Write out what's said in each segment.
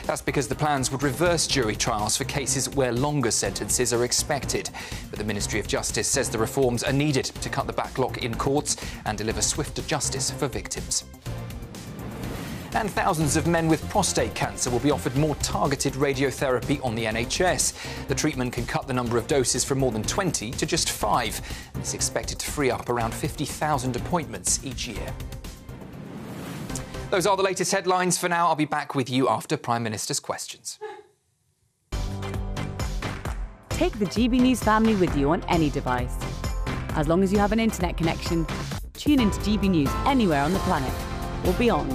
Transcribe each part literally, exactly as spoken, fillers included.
That's because the plans would reverse jury trials for cases where longer sentences are expected. But the Ministry of Justice says the reforms are needed to cut the backlog in courts and deliver swifter justice for victims. And thousands of men with prostate cancer will be offered more targeted radiotherapy on the N H S. The treatment can cut the number of doses from more than twenty to just five. And it's expected to free up around fifty thousand appointments each year. Those are the latest headlines for now. I'll be back with you after Prime Minister's questions. Take the G B News family with you on any device. As long as you have an internet connection, tune into G B News anywhere on the planet or beyond.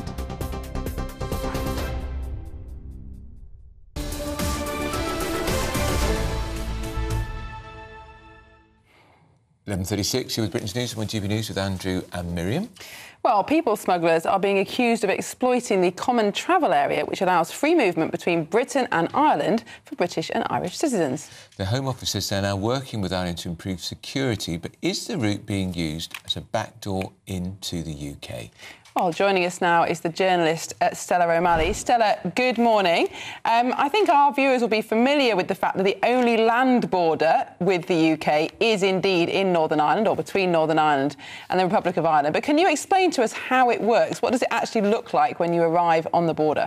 eleven thirty-six, you're with Britain's News, on G B News with Andrew and Miriam. Well, people smugglers are being accused of exploiting the common travel area, which allows free movement between Britain and Ireland for British and Irish citizens. The Home Office says they're now working with Ireland to improve security, but is the route being used as a backdoor into the U K? Well, joining us now is the journalist uh, Stella O'Malley. Stella, good morning. Um, I think our viewers will be familiar with the fact that the only land border with the U K is indeed in Northern Ireland, or between Northern Ireland and the Republic of Ireland. But can you explain to us how it works? What does it actually look like when you arrive on the border?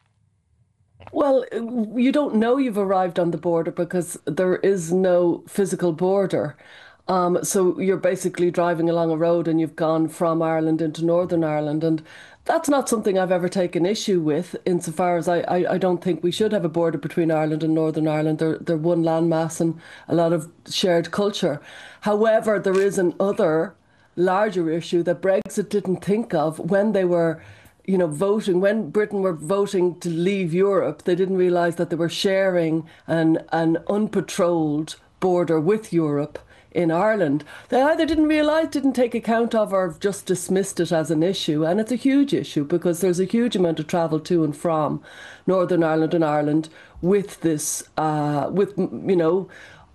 Well, you don't know you've arrived on the border because there is no physical border. Um, so you're basically driving along a road and you've gone from Ireland into Northern Ireland. And that's not something I've ever taken issue with, insofar as I, I, I don't think we should have a border between Ireland and Northern Ireland. They're, they're one landmass and a lot of shared culture. However, there is an other larger issue that Brexit didn't think of when they were, you know, voting, when Britain were voting to leave Europe. They didn't realise that they were sharing an, an unpatrolled border with Europe in Ireland. They either didn't realise, didn't take account of, or just dismissed it as an issue. And it's a huge issue because there's a huge amount of travel to and from Northern Ireland and Ireland with this, uh, with, you know,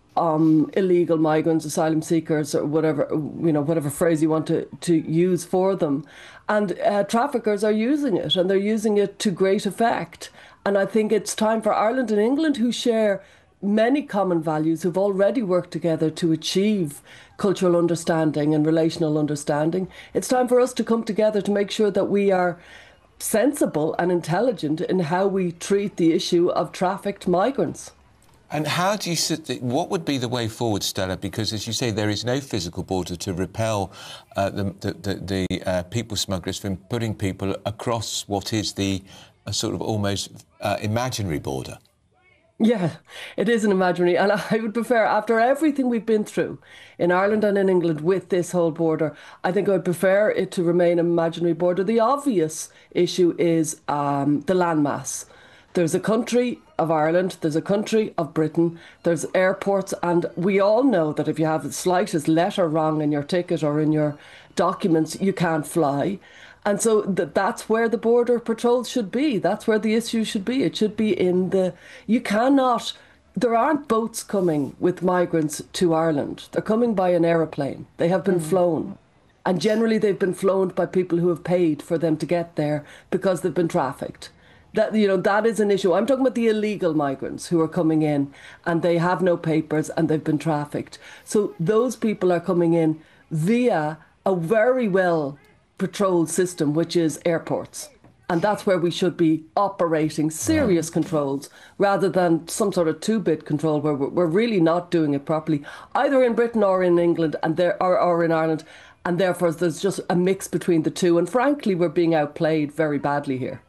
um, illegal migrants, asylum seekers, or whatever, you know, whatever phrase you want to, to use for them. And uh, traffickers are using it, and they're using it to great effect. And I think it's time for Ireland and England, who share many common values, who've already worked together to achieve cultural understanding and relational understanding. It's time for us to come together to make sure that we are sensible and intelligent in how we treat the issue of trafficked migrants. And how do you sit the, what would be the way forward, Stella? Because, as you say, there is no physical border to repel uh, the, the, the, the uh, people smugglers from putting people across what is the uh, sort of almost uh, imaginary border. Yeah, it is an imaginary, and I would prefer, after everything we've been through in Ireland and in England with this whole border, I think I would prefer it to remain an imaginary border. The obvious issue is um, the landmass. There's a country of Ireland, there's a country of Britain, there's airports, and we all know that if you have the slightest letter wrong in your ticket or in your documents, you can't fly. And so th- that's where the border patrol should be. That's where the issue should be. It should be in the... You cannot... There aren't boats coming with migrants to Ireland. They're coming by an aeroplane. They have been mm. flown. And generally they've been flown by people who have paid for them to get there because they've been trafficked. That, you know, that is an issue. I'm talking about the illegal migrants who are coming in and they have no papers and they've been trafficked. So those people are coming in via a very well patrolled system, which is airports. And that's where we should be operating serious controls rather than some sort of two-bit control where we're really not doing it properly, either in Britain or in England and there or, or in Ireland. And therefore, there's just a mix between the two. And frankly, we're being outplayed very badly here.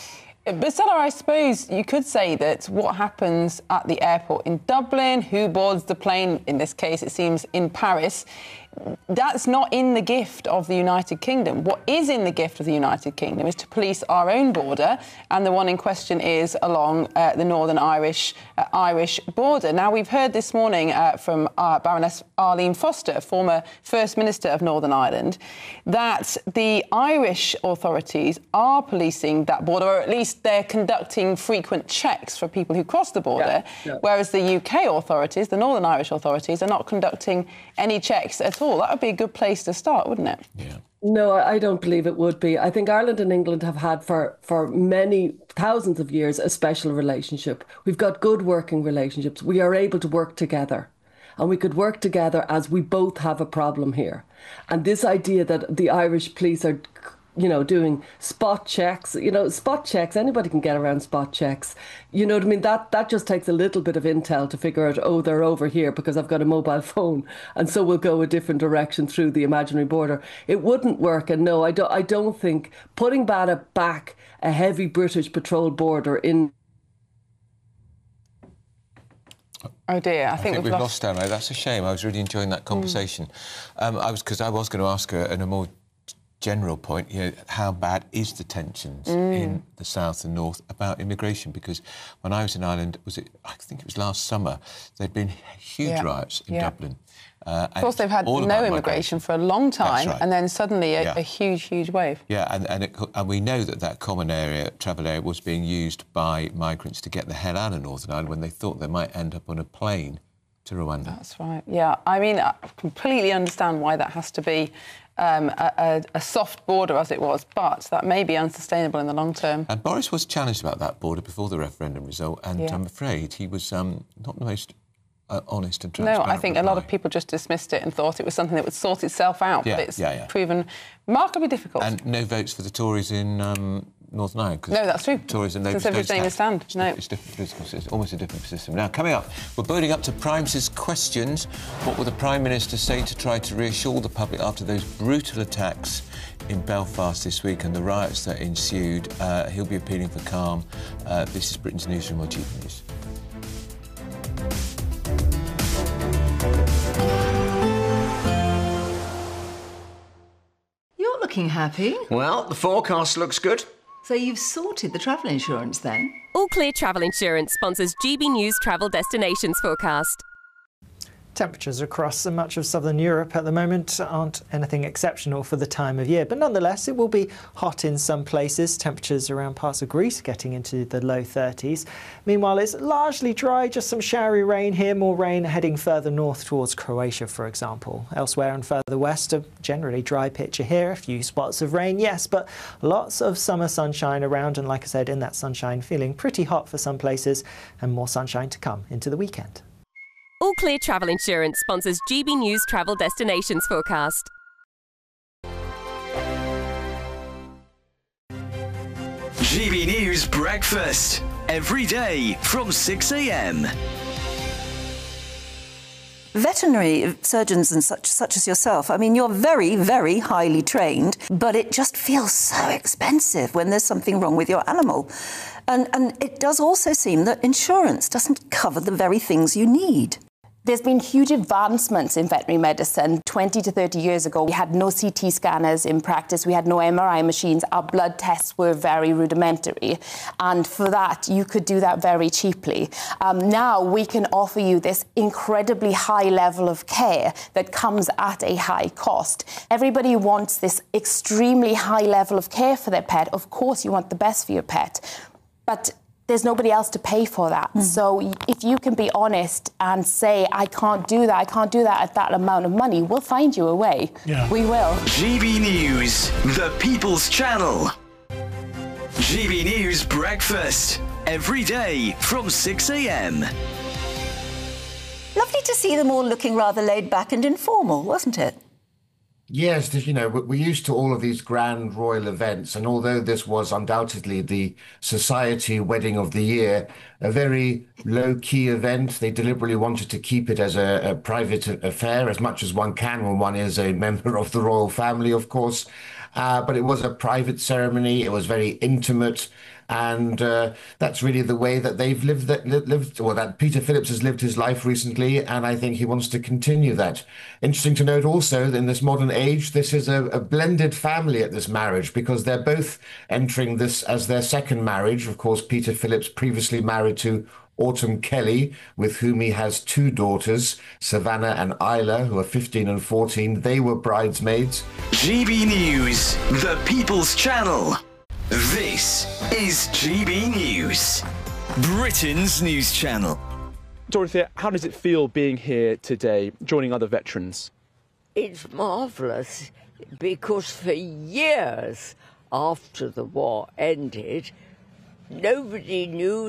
But Stella, I suppose you could say that what happens at the airport in Dublin, who boards the plane, in this case it seems in Paris, that's not in the gift of the United Kingdom. What is in the gift of the United Kingdom is to police our own border, and the one in question is along uh, the Northern Irish uh, Irish border. Now, we've heard this morning uh, from uh, Baroness Arlene Foster, former First Minister of Northern Ireland, that the Irish authorities are policing that border, or at least they're conducting frequent checks for people who cross the border, yeah, yeah. whereas the U K authorities, the Northern Irish authorities, are not conducting any checks at all. That would be a good place to start, wouldn't it? Yeah. No, I I don't believe it would be. I think Ireland and England have had for, for many thousands of years a special relationship. We've got good working relationships. We are able to work together. And we could work together as we both have a problem here. And this idea that the Irish police are, you know, doing spot checks, you know, spot checks, anybody can get around spot checks. You know what I mean? That that just takes a little bit of intel to figure out, oh, they're over here because I've got a mobile phone. And so we'll go a different direction through the imaginary border. It wouldn't work. And no, I don't, I don't think putting Bada back a heavy British patrol border in. Oh dear, I, I think, think we've, we've lost... lost Emma. That's a shame. I was really enjoying that conversation. Mm. Um, I was because I was going to ask her in a more general point, you know, how bad is the tensions mm. in the south and north about immigration? Because when I was in Ireland, was it? I think it was last summer. There'd been huge yeah. riots in yeah. Dublin. Uh, of course, they've had no immigration migration for a long time, right. and then suddenly a, yeah. a huge, huge wave. Yeah, and and, it, and we know that that common area, travel area, was being used by migrants to get the hell out of Northern Ireland when they thought they might end up on a plane to Rwanda. That's right. Yeah, I mean, I completely understand why that has to be um, a, a, a soft border as it was, but that may be unsustainable in the long term. And Boris was challenged about that border before the referendum result, and yeah. I'm afraid he was um, not the most Uh, honest and transparent. No, I think reply. a lot of people just dismissed it and thought it was something that would sort itself out. Yeah, but it's yeah, yeah. proven remarkably difficult. And no votes for the Tories in um, Northern Ireland. No, that's true. Tories and Labour Conservatives don't even stand. It's, no. it's different political system, almost a different system. Now, coming up, we're building up to Prime's questions. What will the Prime Minister say to try to reassure the public after those brutal attacks in Belfast this week and the riots that ensued? Uh, he'll be appealing for calm. Uh, this is Britain's Newsroom on G B News. Looking happy. Well, the forecast looks good. So you've sorted the travel insurance then? All Clear Travel Insurance sponsors G B News Travel Destinations Forecast. Temperatures across much of southern Europe at the moment aren't anything exceptional for the time of year, but nonetheless it will be hot in some places. Temperatures around parts of Greece getting into the low thirties. Meanwhile, it's largely dry, just some showery rain here, more rain heading further north towards Croatia, for example. Elsewhere and further west, a generally dry picture here, a few spots of rain, yes, but lots of summer sunshine around, and like I said, in that sunshine, feeling pretty hot for some places, and more sunshine to come into the weekend. All Clear Travel Insurance sponsors G B News Travel Destinations Forecast. G B News Breakfast, every day from six a m. Veterinary surgeons and such such as yourself, I mean, you're very, very highly trained, but it just feels so expensive when there's something wrong with your animal. And, and it does also seem that insurance doesn't cover the very things you need. There's been huge advancements in veterinary medicine. twenty to thirty years ago, we had no C T scanners in practice. We had no M R I machines. Our blood tests were very rudimentary. And for that, you could do that very cheaply. Um, now we can offer you this incredibly high level of care that comes at a high cost. Everybody wants this extremely high level of care for their pet. Of course, you want the best for your pet. But there's nobody else to pay for that. Mm. So if you can be honest and say, I can't do that, I can't do that at that amount of money, we'll find you a way. Yeah. We will. G B News, the People's Channel. G B News Breakfast, every day from six a m. Lovely to see them all looking rather laid back and informal, wasn't it? Yes, you know, we're used to all of these grand royal events, and although this was undoubtedly the society wedding of the year, a very low-key event, they deliberately wanted to keep it as a, a private affair as much as one can when one is a member of the royal family, of course. Uh, but it was a private ceremony, it was very intimate, and uh, that's really the way that they've lived, that lived, or that Peter Phillips has lived his life recently, and I think he wants to continue that. Interesting to note also, in this modern age, this is a, a blended family at this marriage, because they're both entering this as their second marriage. Of course, Peter Phillips previously married to Autumn Kelly, with whom he has two daughters, Savannah and Isla, who are fifteen and fourteen. They were bridesmaids. G B News, the People's Channel. This is G B News, Britain's news channel. Dorothea, how does it feel being here today, joining other veterans? It's marvellous. because for years after the war ended, nobody knew